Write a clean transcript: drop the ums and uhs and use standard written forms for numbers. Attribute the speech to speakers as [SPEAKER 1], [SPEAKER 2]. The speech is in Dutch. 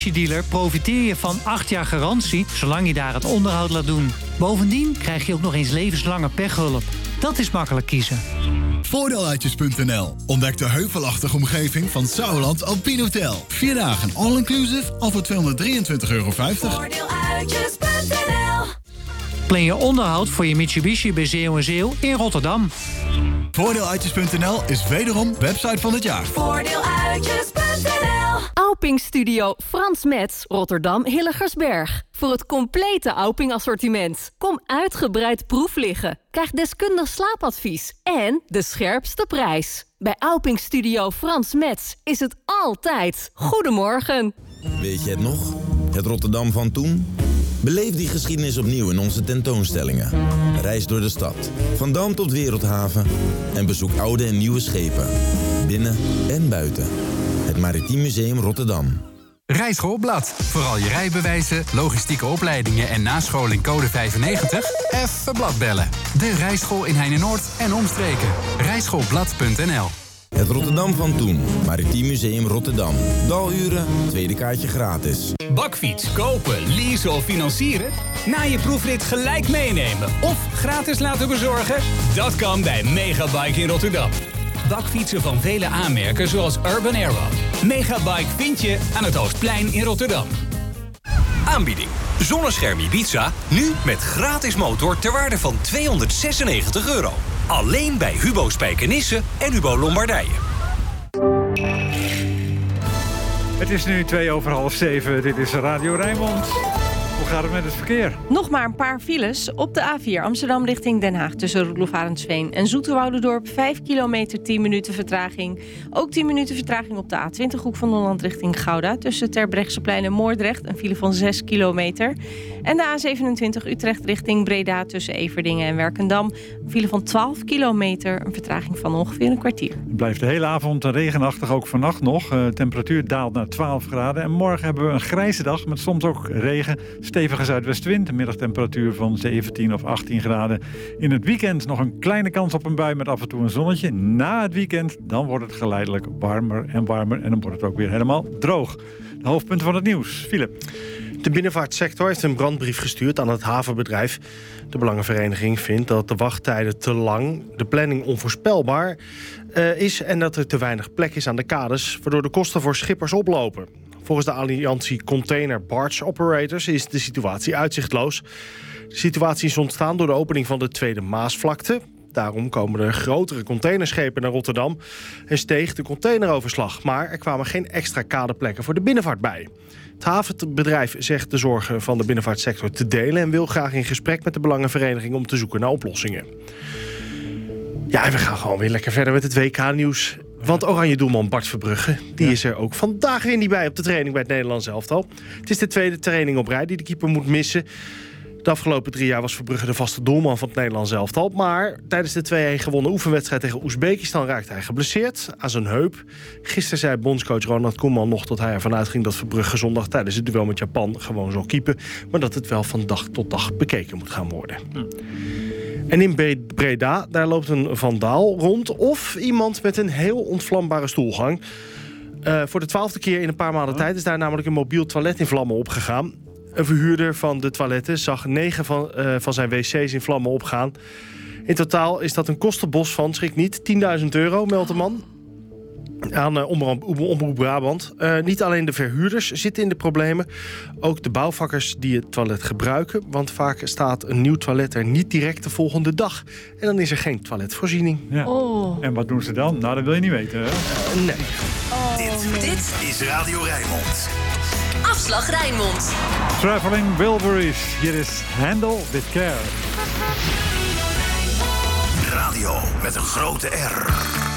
[SPEAKER 1] Dealer profiteer je van 8 jaar garantie, zolang je daar het onderhoud laat doen. Bovendien krijg je ook nog eens levenslange pechhulp. Dat is makkelijk kiezen.
[SPEAKER 2] Voordeeluitjes.nl. Ontdek de heuvelachtige omgeving van Sauerland Alpine Hotel. 4 dagen all-inclusive al voor €223,50.
[SPEAKER 3] Voordeeluitjes.nl.
[SPEAKER 1] Plan je onderhoud voor je Mitsubishi bij Zeeuw & Zeeuw in Rotterdam.
[SPEAKER 2] Voordeeluitjes.nl is wederom website van het jaar.
[SPEAKER 3] Voordeeluitjes.nl.
[SPEAKER 4] Auping Studio Frans Metz, Rotterdam Hilligersberg. Voor het complete Auping assortiment. Kom uitgebreid proef liggen. Krijg deskundig slaapadvies en de scherpste prijs. Bij Auping Studio Frans Metz is het altijd goedemorgen.
[SPEAKER 5] Weet je het nog? Het Rotterdam van toen? Beleef die geschiedenis opnieuw in onze tentoonstellingen. Reis door de stad, van Dam tot Wereldhaven. En bezoek oude en nieuwe schepen. Binnen en buiten. Het Maritiem Museum Rotterdam.
[SPEAKER 6] Rijschoolblad. Vooral je rijbewijzen, logistieke opleidingen en nascholing code 95? Even bladbellen. De Rijschool in Heine-Noord en omstreken. Rijschoolblad.nl.
[SPEAKER 5] Het Rotterdam van toen. Maritiem Museum Rotterdam. Daluren, tweede kaartje gratis.
[SPEAKER 7] Bakfiets, kopen, leasen of financieren? Na je proefrit gelijk meenemen of gratis laten bezorgen? Dat kan bij Megabike in Rotterdam. Bakfietsen van vele aanmerken zoals Urban Arrow. Megabike vind je aan het Oostplein in Rotterdam.
[SPEAKER 8] Aanbieding. Zonnescherm Ibiza, nu met gratis motor ter waarde van €296. Alleen bij Hubo Spijkenisse en Hubo Lombardije.
[SPEAKER 9] Het is nu 6:02. Dit is Radio Rijnmond. Hoe gaat het met het verkeer?
[SPEAKER 10] Nog maar een paar files. Op de A4 Amsterdam richting Den Haag tussen Roelof Arendsveen en Zoeterwoudendorp. 5 kilometer, 10 minuten vertraging. Ook 10 minuten vertraging op de A20 Hoek van Holland richting Gouda. Tussen Terbrechtseplein en Moordrecht. Een file van 6 kilometer. En de A27 Utrecht richting Breda tussen Everdingen en Werkendam. Een file van 12 kilometer. Een vertraging van ongeveer een kwartier.
[SPEAKER 9] Het blijft de hele avond regenachtig, ook vannacht nog. De temperatuur daalt naar 12 graden. En morgen hebben we een grijze dag met soms ook regen. Stevige zuidwestenwind, een middagtemperatuur van 17 of 18 graden. In het weekend nog een kleine kans op een bui met af en toe een zonnetje. Na het weekend, dan wordt het geleidelijk warmer en warmer. En dan wordt het ook weer helemaal droog. De hoofdpunten van het nieuws. Philip.
[SPEAKER 11] De binnenvaartsector heeft een brandbrief gestuurd aan het havenbedrijf. De Belangenvereniging vindt dat de wachttijden te lang, de planning onvoorspelbaar is en dat er te weinig plek is aan de kades, waardoor de kosten voor schippers oplopen. Volgens de alliantie Container Barge Operators is de situatie uitzichtloos. De situatie is ontstaan door de opening van de Tweede Maasvlakte. Daarom komen er grotere containerschepen naar Rotterdam en steeg de containeroverslag. Maar er kwamen geen extra kadeplekken voor de binnenvaart bij. Het havenbedrijf zegt de zorgen van de binnenvaartsector te delen en wil graag in gesprek met de Belangenvereniging om te zoeken naar oplossingen. Ja, en we gaan gewoon weer lekker verder met het WK-nieuws. Want oranje doelman Bart Verbrugge, die is er ook vandaag weer niet bij op de training bij het Nederlands elftal. Het is de tweede training op rij die de keeper moet missen. De afgelopen 3 jaar was Verbrugge de vaste doelman van het Nederlands elftal. Maar tijdens de 2-1 gewonnen oefenwedstrijd tegen Oezbekistan raakte hij geblesseerd aan zijn heup. Gisteren zei bondscoach Ronald Koeman nog dat hij ervan uitging dat Verbrugge zondag tijdens het duel met Japan gewoon zal keepen. Maar dat het wel van dag tot dag bekeken moet gaan worden. En in Breda, daar loopt een vandaal rond of iemand met een heel ontvlambare stoelgang. Voor de 12e keer in een paar maanden tijd is daar namelijk een mobiel toilet in vlammen opgegaan. Een verhuurder van de toiletten zag 9 van zijn wc's in vlammen opgaan. In totaal is dat een kostenbos van, schrik niet, €10.000, meldt de man aan Omroep Brabant. Niet alleen de verhuurders zitten in de problemen, ook de bouwvakkers die het toilet gebruiken. Want vaak staat een nieuw toilet er niet direct de volgende dag. En dan is er geen toiletvoorziening.
[SPEAKER 9] Ja.
[SPEAKER 10] Oh.
[SPEAKER 9] En wat doen ze dan? Nou, dat wil je niet weten, hè?
[SPEAKER 11] Nee.
[SPEAKER 8] Dit is Radio Rijnmond.
[SPEAKER 3] Afslag Rijnmond.
[SPEAKER 9] Traveling Wilburys. Hier is Handle with Care.
[SPEAKER 8] Radio met een grote R.